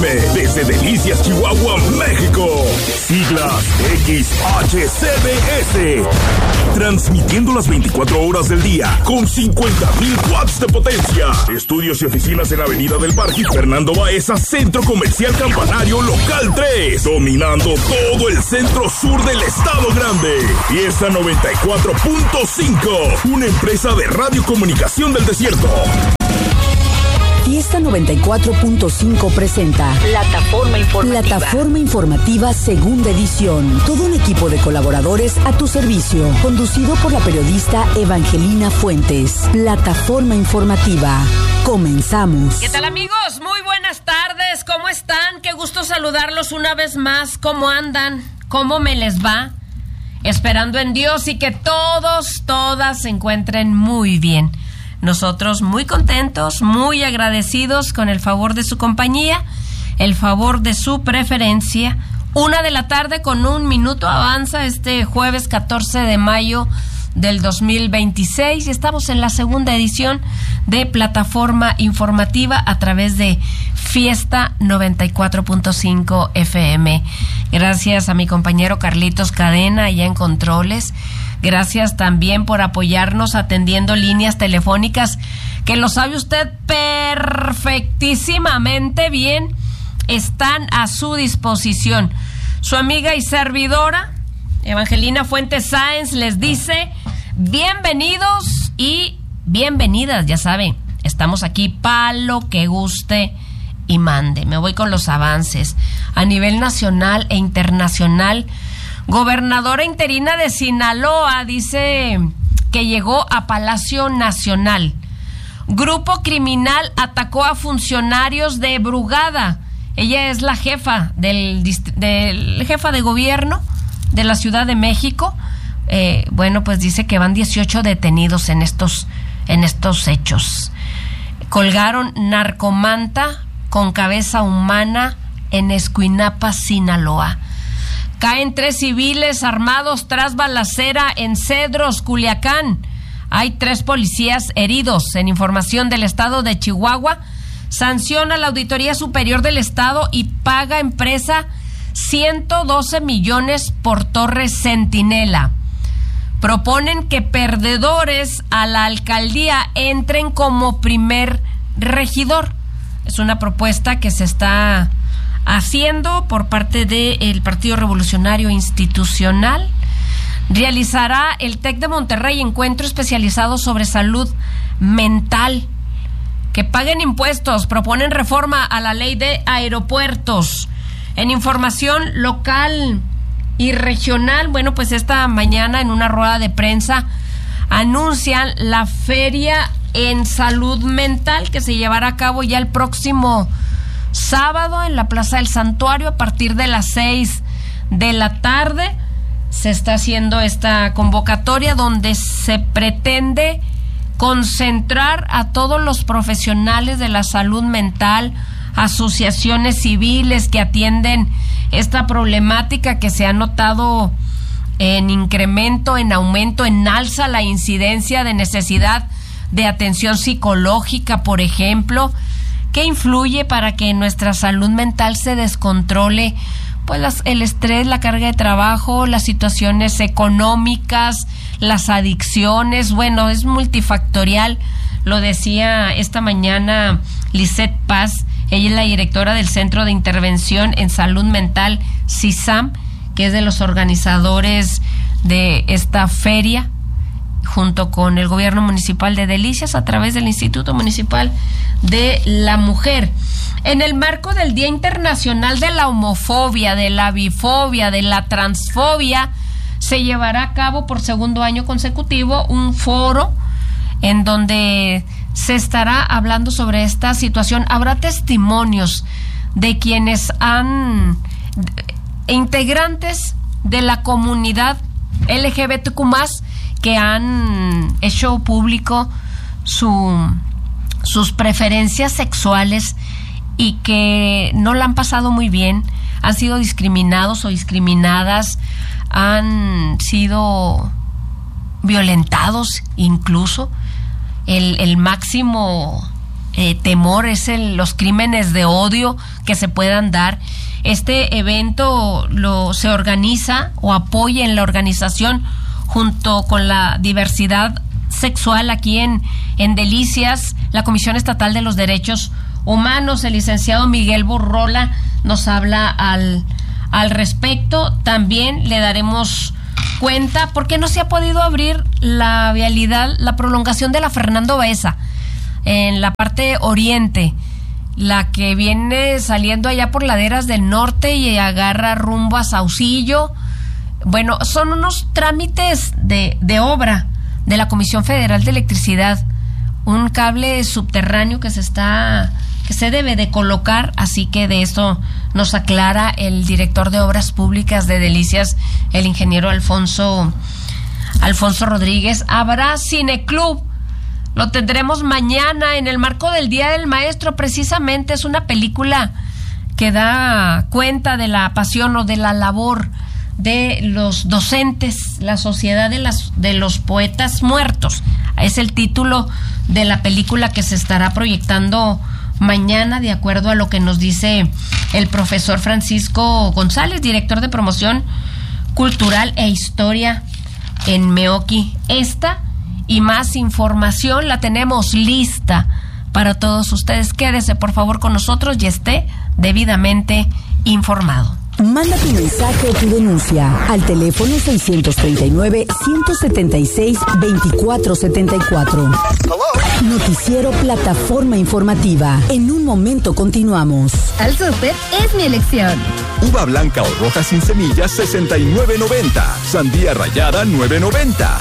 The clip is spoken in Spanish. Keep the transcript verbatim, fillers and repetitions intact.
M, desde Delicias, Chihuahua, México. Siglas X H C B S. Transmitiendo las veinticuatro horas del día con cincuenta mil watts de potencia. Estudios y oficinas en Avenida del Parque Fernando Baeza, Centro Comercial Campanario Local tres. Dominando todo el centro sur del Estado Grande. Fiesta noventa y cuatro punto cinco. Una empresa de radiocomunicación del desierto. Fiesta noventa y cuatro punto cinco presenta Plataforma Informativa. Plataforma Informativa Segunda Edición. Todo un equipo de colaboradores a tu servicio. Conducido por la periodista Evangelina Fuentes. Plataforma Informativa. Comenzamos. ¿Qué tal, amigos? Muy buenas tardes. ¿Cómo están? Qué gusto saludarlos una vez más. ¿Cómo andan? ¿Cómo me les va? Esperando en Dios y que todos, todas se encuentren muy bien. Nosotros muy contentos, muy agradecidos con el favor de su compañía, el favor de su preferencia. Una de la tarde con un minuto avanza este jueves catorce de mayo del dos mil veintiséis. Y estamos en la segunda edición de Plataforma Informativa a través de Fiesta noventa y cuatro punto cinco F M. Gracias a mi compañero Carlitos Cadena allá en Controles. Gracias también por apoyarnos atendiendo líneas telefónicas que lo sabe usted perfectísimamente bien. Están a su disposición. Su amiga y servidora, Evangelina Fuentes Sáenz, les dice bienvenidos y bienvenidas. Ya saben, estamos aquí para lo que guste y mande. Me voy con los avances. A nivel nacional e internacional, gobernadora interina de Sinaloa dice que llegó a Palacio Nacional. Grupo criminal atacó a funcionarios de Brugada. Ella es la jefa del, del jefa de gobierno de la Ciudad de México. Eh, bueno, pues dice que van dieciocho detenidos en estos, en estos hechos. Colgaron narcomanta con cabeza humana en Escuinapa, Sinaloa. Caen tres civiles armados tras balacera en Cedros, Culiacán. Hay tres policías heridos. En información del estado de Chihuahua, sanciona la Auditoría Superior del Estado y paga empresa ciento doce millones por Torre Centinela. Proponen que perdedores a la alcaldía entren como primer regidor. Es una propuesta que se está haciendo por parte del Partido Revolucionario Institucional. Realizará el TEC de Monterrey encuentro especializado sobre salud mental. Que paguen impuestos, proponen reforma a la ley de aeropuertos. En información local y regional, bueno, pues esta mañana en una rueda de prensa anuncian la feria en salud mental que se llevará a cabo ya el próximo sábado en la Plaza del Santuario a partir de las seis de la tarde. Se está haciendo esta convocatoria donde se pretende concentrar a todos los profesionales de la salud mental, asociaciones civiles que atienden esta problemática que se ha notado en incremento, en aumento, en alza la incidencia de necesidad de atención psicológica, por ejemplo, que influye para que nuestra salud mental se descontrole, pues las, el estrés, la carga de trabajo, las situaciones económicas, las adicciones. Bueno, es multifactorial. Lo decía esta mañana Lisette Paz, ella es la directora del Centro de Intervención en Salud Mental, CISAM, que es de los organizadores de esta feria, junto con el gobierno municipal de Delicias a través del Instituto Municipal de la Mujer. En el marco del Día Internacional de la Homofobia, de la Bifobia, de la Transfobia, se llevará a cabo por segundo año consecutivo un foro en donde se estará hablando sobre esta situación. Habrá testimonios de quienes han, integrantes de la comunidad L G B T Q más, que han hecho público su, sus preferencias sexuales y que no la han pasado muy bien, han sido discriminados o discriminadas, han sido violentados incluso. El, el máximo eh, temor, es el, los crímenes de odio que se puedan dar. Este evento lo se organiza o apoya en la organización junto con la diversidad sexual aquí en, en Delicias, la Comisión Estatal de los Derechos Humanos. El licenciado Miguel Burrola nos habla al, al respecto. También le daremos cuenta porque no se ha podido abrir la vialidad, la prolongación de la Fernando Baeza en la parte oriente, la que viene saliendo allá por Laderas del Norte y agarra rumbo a Saucillo. Bueno, son unos trámites de, de obra de la Comisión Federal de Electricidad, un cable subterráneo que se está, que se debe de colocar, así que de esto nos aclara el director de Obras Públicas de Delicias, el ingeniero Alfonso, Alfonso Rodríguez. Habrá cineclub, lo tendremos mañana en el marco del Día del Maestro. Precisamente es una película que da cuenta de la pasión o de la labor de los docentes, la sociedad de las de los poetas muertos. Es el título de la película que se estará proyectando mañana, de acuerdo a lo que nos dice el profesor Francisco González, director de Promoción Cultural e Historia en Meoqui. Esta y más información la tenemos lista para todos ustedes. Quédese por favor con nosotros y esté debidamente informado. Manda tu mensaje o tu denuncia al teléfono seiscientos treinta y nueve, ciento setenta y seis, veinticuatro setenta y cuatro. Noticiero Plataforma Informativa. En un momento continuamos. Al súper es mi elección. Uva blanca o roja sin semillas, sesenta y nueve noventa. Sandía rallada, nueve noventa.